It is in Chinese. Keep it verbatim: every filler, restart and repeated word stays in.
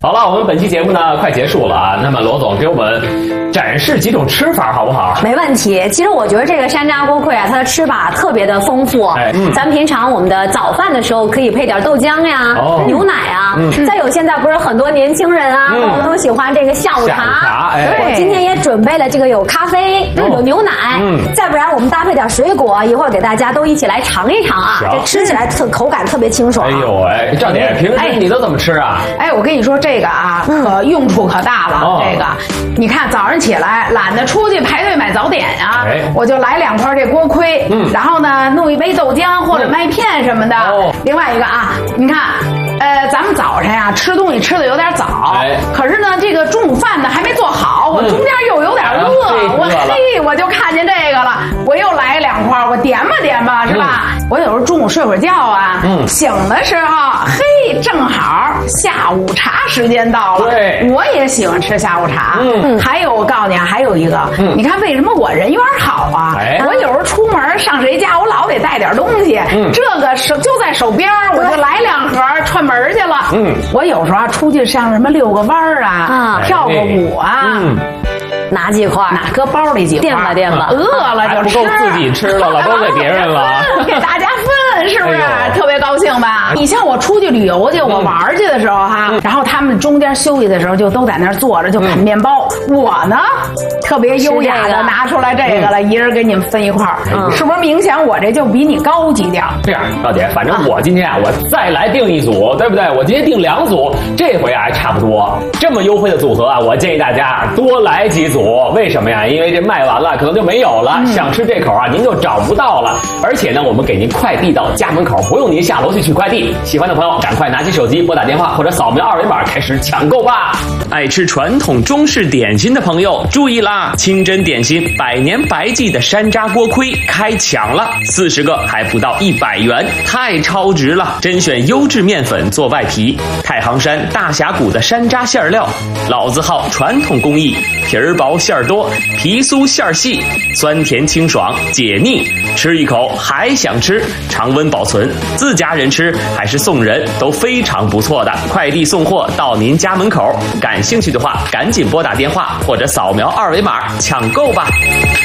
好了，我们本期节目呢快结束了啊。那么罗总给我们展示几种吃法好不好？ 没问题。其实我觉得这个山楂锅盔啊，它的吃法特别的丰富。哎，嗯，咱们平常我们的早饭的时候可以配点豆浆呀、哦、牛奶啊。嗯，再有现在不是很多年轻人啊，嗯、都喜欢这个下午茶。下午茶，哎，我今天也准备了这个有咖啡，哦、有牛奶，嗯，再不然我们搭配点水果，一会儿给大家都一起来尝一尝啊。这吃起来特口感特别清爽。 哎呦哎，赵姐，平时你都怎么吃啊？ 哎，我跟你说这个啊，可用处可大了。哦、这个，你看早上起来懒得出去排队买早点啊，哎、我就来两块这锅盔，嗯，然后呢弄一杯豆浆或者麦片什么的。哦、另外一个啊，你看。呃，咱们早晨呀、啊、吃东西吃的有点早，哎、可是呢，这个中午饭呢还没做好，我中间又有点饿，嗯、我嘿，我就看见这个了，我又来两块，我点吧点吧，是吧？嗯、我有时候中午睡会儿觉啊，嗯，醒的时候，嘿，正好下午茶时间到了，对，我也喜欢吃下午茶。嗯，还有我告诉你啊，还有一个，嗯、你看为什么我人缘好啊？哎、我有时候出门上谁家，我老得带点东西，嗯、这个手就在手边，我就来两盒串门去了。嗯，我有时候啊出去像什么遛个弯儿啊，啊，跳个舞啊。嗯， 拿几块， 拿搁包里几块， 垫吧垫吧， 饿了就吃， 不够自己吃了吧，都给别人了， 给大家分，是不是？哎、特别高兴吧？你像我出去旅游去，我玩去的时候哈，嗯、然后他们中间休息的时候就都在那儿坐着就啃面包，嗯、我呢特别优雅的拿出来这个了，嗯、一人给你们分一块儿，嗯、是不是明显我这就比你高级点？ 这样，赵姐，反正我今天啊，我再来订一组，对不对？我今天订两组，这回啊还差不多。这么优惠的组合啊，我建议大家多来几组。为什么呀？因为这卖完了可能就没有了，嗯、想吃这口啊您就找不到了。而且呢，我们给您快递到家门口，不用您下楼去取快递。喜欢的朋友赶快拿起手机拨打电话或者扫描二维码开始抢购吧。爱吃传统中式点心的朋友注意啦，清真点心百年白记的山楂锅盔开抢了，四十个还不到一百元，太超值了！甄选优质面粉做外皮，太行山大峡谷的山楂馅料，老字号传统工艺，皮儿薄馅儿多，皮酥馅儿细，酸甜清爽解腻，吃一口还想吃，常温保存，自家人吃还是送人都非常不错的，快递送货到您家门口。感兴趣的话赶紧拨打电话或者扫描二维码抢购吧。